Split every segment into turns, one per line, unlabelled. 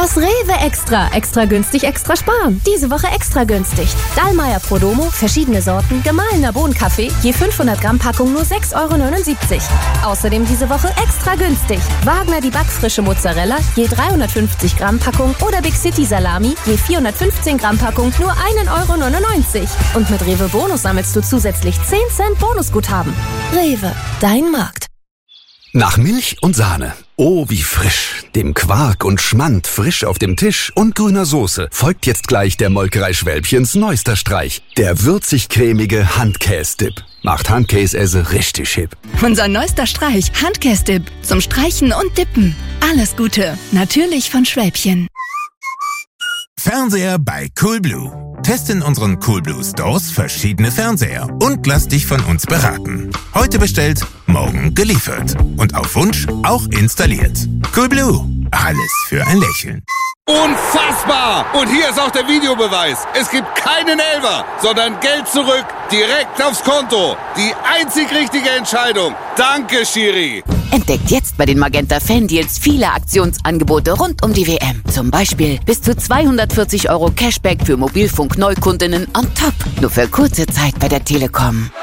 Das Rewe Extra. Extra günstig, extra sparen. Diese Woche extra günstig. Dallmayr Prodomo, verschiedene Sorten, gemahlener Bohnenkaffee, je 500 Gramm Packung nur 6,79 €. Außerdem diese Woche extra günstig. Wagner die backfrische Mozzarella, je 350 Gramm Packung oder Big City Salami, je 415 Gramm Packung nur 1,99 €. Und mit Rewe Bonus sammelst du zusätzlich 10 Cent Bonusguthaben. Rewe, dein Markt.
Nach Milch und Sahne. Oh, wie frisch. Dem Quark und Schmand frisch auf dem Tisch und grüner Soße folgt jetzt gleich der Molkerei Schwälbchens neuester Streich. Der würzig-cremige Handkäse-Dip. Macht Handkäse richtig hip.
Unser neuester Streich, Handkäse-Dip. Zum Streichen und Dippen. Alles Gute. Natürlich von Schwälbchen.
Fernseher bei Coolblue. Teste in unseren Coolblue Stores verschiedene Fernseher und lass dich von uns beraten. Heute bestellt, morgen geliefert. Und auf Wunsch auch installiert. Coolblue. Alles für ein Lächeln.
Unfassbar! Und hier ist auch der Videobeweis. Es gibt keinen Elfer, sondern Geld zurück, direkt aufs Konto. Die einzig richtige Entscheidung. Danke, Schiri.
Entdeckt jetzt bei den Magenta Fan-Deals viele Aktionsangebote rund um die WM. Zum Beispiel bis zu 240 € Cashback für Mobilfunk-Neukundinnen on top. Nur für kurze Zeit bei der Telekom.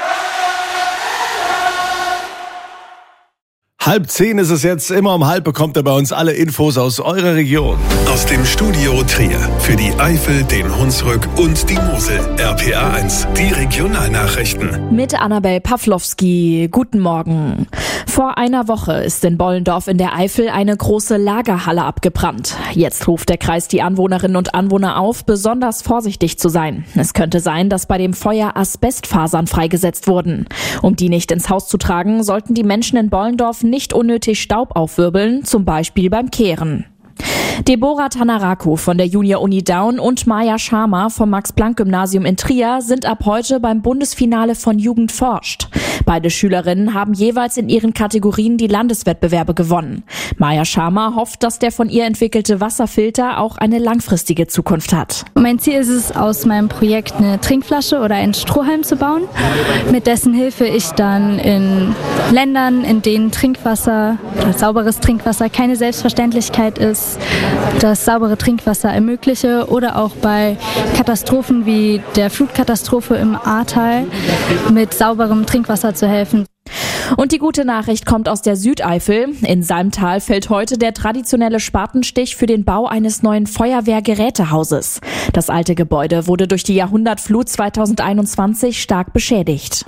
9:30 ist es jetzt. Immer um 9:30 bekommt ihr bei uns alle Infos aus eurer Region.
Aus dem Studio Trier für die Eifel, den Hunsrück und die Mosel. RPA 1, die Regionalnachrichten.
Mit Annabel Pawlowski. Guten Morgen. Vor einer Woche ist in Bollendorf in der Eifel eine große Lagerhalle abgebrannt. Jetzt ruft der Kreis die Anwohnerinnen und Anwohner auf, besonders vorsichtig zu sein. Es könnte sein, dass bei dem Feuer Asbestfasern freigesetzt wurden. Um die nicht ins Haus zu tragen, sollten die Menschen in Bollendorf nicht unnötig Staub aufwirbeln, zum Beispiel beim Kehren. Deborah Tanaraku von der Junior-Uni Daun und Maja Sharma vom Max-Planck-Gymnasium in Trier sind ab heute beim Bundesfinale von Jugend forscht. Beide Schülerinnen haben jeweils in ihren Kategorien die Landeswettbewerbe gewonnen. Maja Sharma hofft, dass der von ihr entwickelte Wasserfilter auch eine langfristige Zukunft hat.
Mein Ziel ist es, aus meinem Projekt eine Trinkflasche oder einen Strohhalm zu bauen, mit dessen Hilfe ich dann in Ländern, in denen Trinkwasser oder sauberes Trinkwasser keine Selbstverständlichkeit ist, das saubere Trinkwasser ermögliche oder auch bei Katastrophen wie der Flutkatastrophe im Ahrtal mit sauberem Trinkwasser zu helfen.
Und die gute Nachricht kommt aus der Südeifel. In Salmtal fällt heute der traditionelle Spatenstich für den Bau eines neuen Feuerwehrgerätehauses. Das alte Gebäude wurde durch die Jahrhundertflut 2021 stark beschädigt.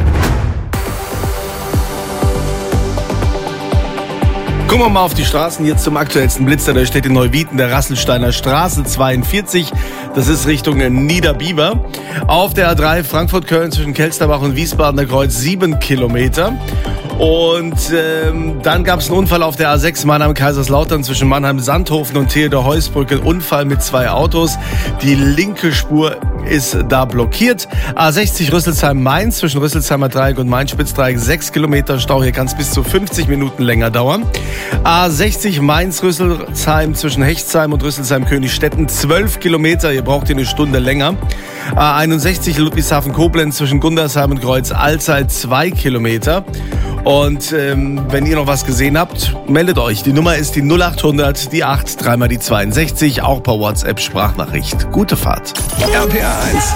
Gucken wir mal auf die Straßen jetzt zum aktuellsten Blitzer. Da steht in Neuwieden der Rasselsteiner Straße 42. Das ist Richtung Niederbiber. Auf der A3 Frankfurt-Köln zwischen Kelsterbach und Wiesbadener Kreuz 7 Kilometer. Und dann gab es einen Unfall auf der A6 Mannheim-Kaiserslautern zwischen Mannheim-Sandhofen und Theodor-Heuss-Brücke. Ein Unfall mit 2 Autos. Die linke Spur ist da blockiert. A60 Rüsselsheim-Mainz zwischen Rüsselsheimer Dreieck und Main-Spitzdreieck 6 Kilometer Stau. Hier kann es bis zu 50 Minuten länger dauern. A60 Mainz-Rüsselsheim zwischen Hechtsheim und Rüsselsheim-Königstetten 12 Kilometer. Ihr braucht hier eine Stunde länger. A61 Ludwigshafen-Koblenz zwischen Gundersheim und Kreuz-Alzey 2 Kilometer. Und wenn ihr noch was gesehen habt, meldet euch. Die Nummer ist die 0800, die 8, dreimal die 62, auch per WhatsApp Sprachnachricht. Gute Fahrt.
RPA 1.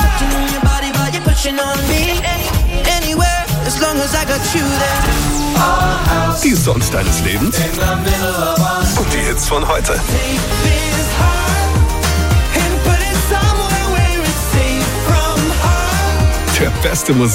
Die Songs deines Lebens und die Hits von heute. Der beste Musik.